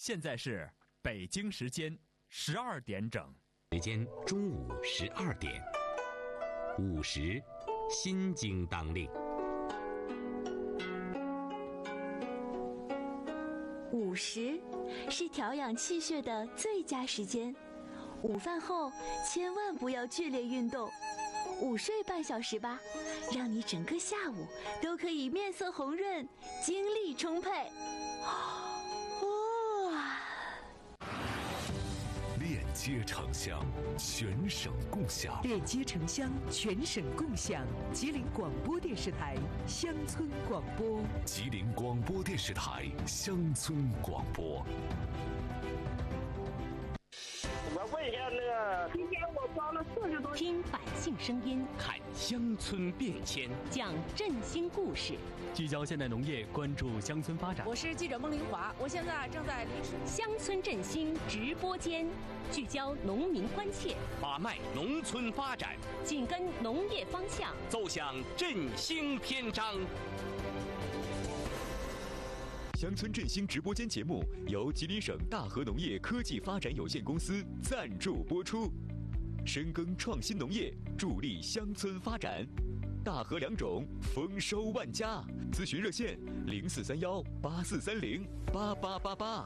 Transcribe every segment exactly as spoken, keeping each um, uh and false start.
现在是北京时间十二点整， 时间中午十二点，午时，心经当令。 午时是调养气血的最佳时间，午饭后千万不要剧烈运动，午睡半小时吧，让你整个下午都可以面色红润，精力充沛。哇！ 链接城乡，全省共享。 链接城乡，全省共享。吉林广播电视台乡村广播。 吉林广播电视台乡村广播。 我问一下那个，今天我包了四十多。 听百姓声音， 看乡村变迁， 讲振兴故事， 聚焦现代农业，关注乡村发展。 我是记者孟玲华，我现在正在历史乡村振兴直播间，聚焦农民关切， 把脉农村发展， 紧跟农业方向， 奏响振兴篇章。 乡村振兴直播间节目由吉林省大和农业科技发展有限公司赞助播出，深耕创新农业，助力乡村发展。大和良种，丰收万家。咨询热线零四三幺八四三零八八八八。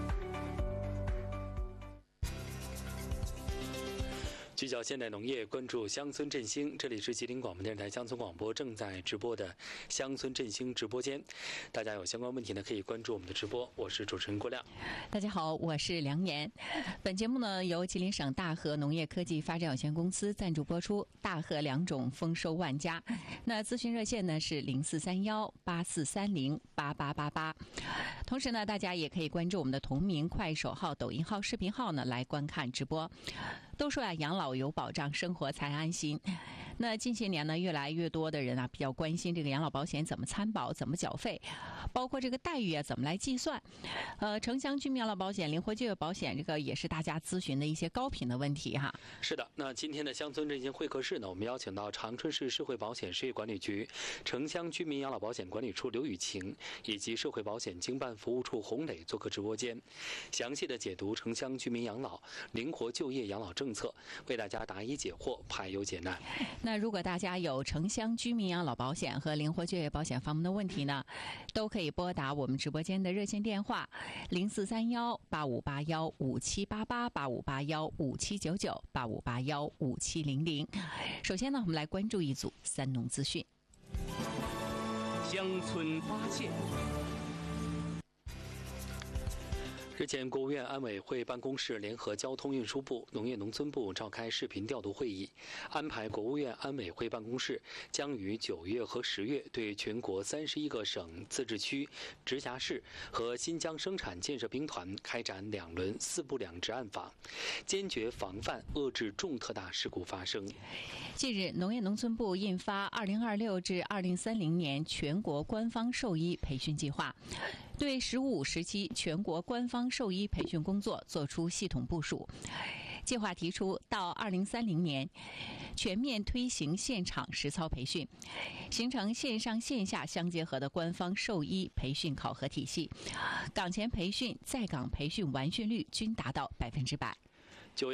聚焦现代农业，关注乡村振兴。这里是吉林广播电视台乡村广播正在直播的乡村振兴直播间。大家有相关问题呢，可以关注我们的直播。我是主持人郭亮。 大家好，我是梁岩。本节目呢由吉林省大和农业科技发展有限公司赞助播出。大和良种，丰收万家。那咨询热线呢是零四三幺八四三零八八八八。同时呢，大家也可以关注我们的同名快手号、抖音号、视频号呢来观看直播。都说啊，养老有保障，生活才安心。那近些年呢，越来越多的人啊比较关心这个养老保险怎么参保、怎么缴费，包括这个待遇啊怎么来计算。呃，城乡居民养老保险、灵活就业保险，这个也是大家咨询的一些高频的问题哈。 是的，那今天的乡村振兴会客室呢，我们邀请到长春市社会保险事业管理局城乡居民养老保险管理处刘雨晴以及社会保险经办服务处洪磊做客直播间，详细的解读城乡居民养老、灵活就业养老政策，为大家答疑解惑，排忧解难。 那如果大家有城乡居民养老保险和灵活就业保险方面的问题呢，都可以拨打我们直播间的热线电话零四三幺八五八幺五七八八八五八幺五七九九八五八幺五七零零。首先呢，我们来关注一组三农资讯。 乡村发现。 日前，国务院安委会办公室联合交通运输部、农业农村部召开视频调度会议，安排国务院安委会办公室将于九月和十月对全国三十一个省、自治区、直辖市和新疆生产建设兵团开展两轮四不两治暗访，坚决防范遏制重特大事故发生。 近日，农业农村部印发二零二六至二零三零年全国官方兽医培训计划，对“十五五”时期全国官方兽医培训工作作出系统部署。计划提出，到二零三零年全面推行现场实操培训，形成线上线下相结合的官方兽医培训考核体系，岗前培训、在岗培训完训率均达到百分之百。